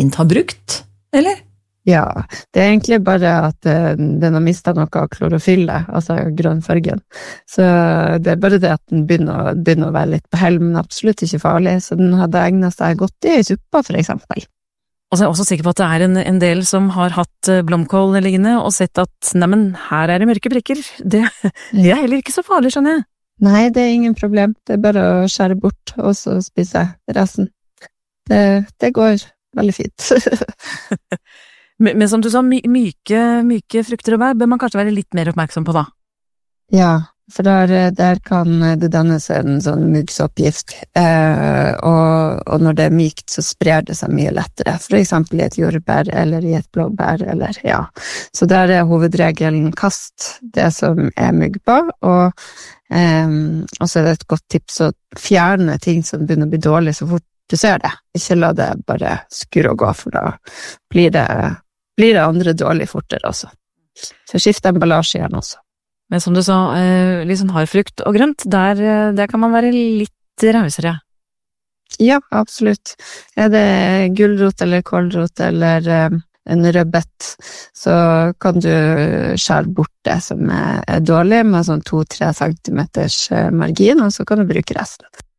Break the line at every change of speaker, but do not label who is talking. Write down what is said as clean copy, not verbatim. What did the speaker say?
fint har brukt, eller?
Ja, det egentlig bare at den har mistet noe av klorofyllet, altså grønnfargen. Så det bare det at den begynner å være litt på hell, men absolutt ikke farlig, så den hadde egnet seg godt i suppa, for eksempel.
Og så er jeg også sikker på at det en del som har hatt blomkål liggende og sett at, neimen, her det mørke prikker. Det heller ikke så farlig, skjønner jeg.
Nei, det ingen problem. Det bare å skjære bort, og så spise resten. Det går veldig fint.
Men som du sa, myke frukter og bær bør man kanskje være litt mer oppmerksom på da?
Ja, for der kan det dannes en sånn muggsoppgift, og når det mykt så sprer det seg mye lettere, for eksempel i et jordbær eller i et blåbær, eller ja. Så der hovedregelen kast det som mugg på, og så det et godt tips å fjerne ting som begynner å bli dårlig så fort du ser det. Ikke la det bare skurre og gå, for da blir det andre dårlig fortere også. Så skift emballasje igjen også.
Men som du sa, litt sånn hardfrukt og grønt, der kan man være litt rausere.
Ja, absolutt. Det gulrot eller kålrot eller en rødbett, så kan du skjære bort det som dårlig med sånn 2-3 centimeters margin, og så kan du bruke resten.